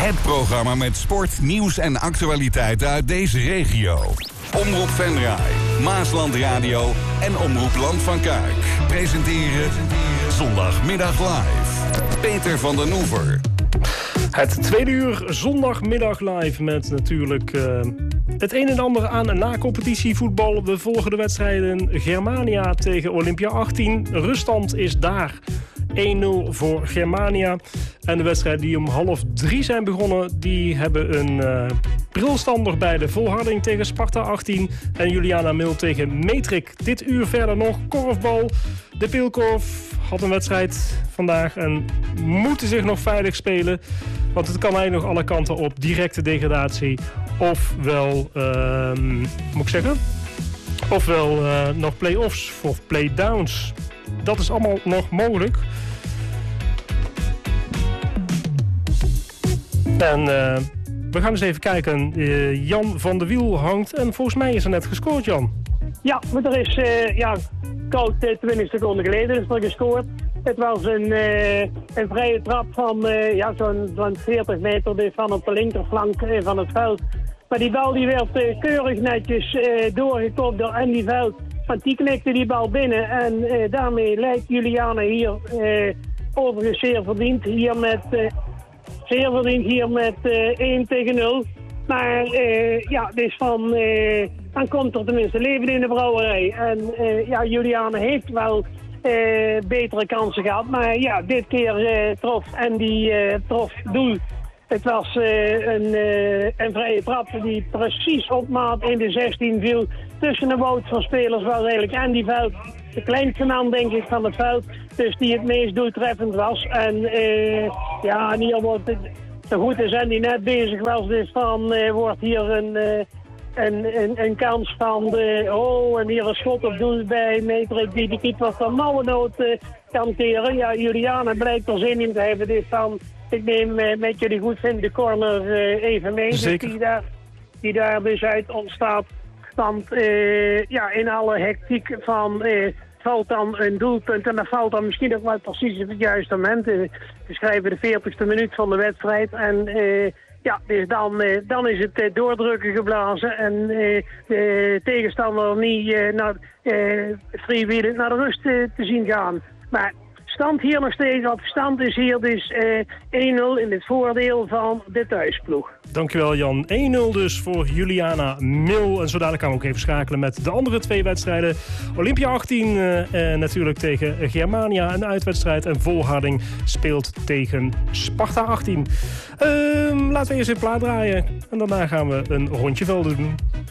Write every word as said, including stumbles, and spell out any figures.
Het programma met sport, nieuws en actualiteiten uit deze regio. Omroep Venray, Maasland Radio en Omroep Land van Kuik presenteren Zondagmiddag Live. Peter van den Oever. Het tweede uur Zondagmiddag Live met natuurlijk uh, het een en ander aan na-competitievoetbal. We volgen de wedstrijden Germania tegen Olympia achttien. Ruststand is daar één nul voor Germania. En de wedstrijden die om half drie zijn begonnen, die hebben een uh, prilstander bij de Volharding tegen Sparta achttien. En Juliana Mil tegen Metrik. Dit uur verder nog korfbal. De Pilkorf had een wedstrijd vandaag en moeten zich nog veilig spelen. Want het kan eigenlijk nog alle kanten op. Directe degradatie. Ofwel, uh, moet ik zeggen? Ofwel uh, nog play-offs of play-downs. Dat is allemaal nog mogelijk. En uh, we gaan eens even kijken. Uh, Jan van de Wiel hangt en volgens mij is er net gescoord, Jan. Ja, maar er is uh, ja, koud uh, twintig seconden geleden is er gescoord. Het was een, uh, een vrije trap van uh, ja, zo'n zo'n veertig meter dus van op de linkerflank uh, van het veld. Maar die bal die werd uh, keurig netjes uh, doorgekopt door Andy Veld. Want die knikte die bal binnen en uh, daarmee lijkt Juliana hier uh, overigens zeer verdiend. Hier met, uh, zeer verdiend hier met uh, één tegen nul. Maar uh, ja, dus van, uh, dan komt er tenminste leven in de brouwerij. En uh, ja, Juliana heeft wel uh, betere kansen gehad. Maar ja, dit keer uh, trof Andy uh, trof doel. Het was uh, een, uh, een vrije trap die precies op maat in de zestien viel. Tussen de boot van spelers was eigenlijk Andy Veld, de kleinste man denk ik van het veld. Dus die het meest doeltreffend was. En uh, ja, en hier wordt het, zo goed is Andy net bezig was, dus dan uh, wordt hier een, uh, een, een, een kans van de, oh, en hier een schot op doel bij Metrik die de keeper van nauwernood uh, kan keren. Ja, Juliana blijkt er zin in te hebben, dus dan, ik neem uh, met jullie goed vinden de corner uh, even mee. Zeker. Dus die, daar, die daar dus uit ontstaat. Want uh, ja, in alle hectiek van uh, valt dan een doelpunt en dan valt dan misschien ook wel precies op het juiste moment. Uh, we schrijven de veertigste minuut van de wedstrijd en uh, ja, dus dan, uh, dan is het uh, doordrukken geblazen en uh, de tegenstander niet uh, naar, uh, freewheelend naar de rust uh, te zien gaan. Maar stand hier nog steeds op. Stand is hier dus uh, één nul in het voordeel van de thuisploeg. Dankjewel Jan. één nul dus voor Juliana Mil. En zo dadelijk gaan we ook even schakelen met de andere twee wedstrijden. Olympia achttien uh, en natuurlijk tegen Germania een uitwedstrijd. En Volharding speelt tegen Sparta achttien. Uh, laten we eerst een plaat draaien. En daarna gaan we een rondje velden doen.